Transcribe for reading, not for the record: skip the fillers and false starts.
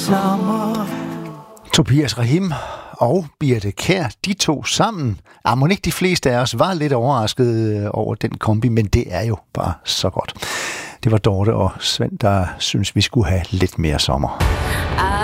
Sommer. Tobias Rahim og Birthe Kjær, de to sammen. Må ikke de fleste af os var lidt overrasket over den kombi, men det er jo bare så godt. Det var Dorte og Svend, der synes vi skulle have lidt mere sommer.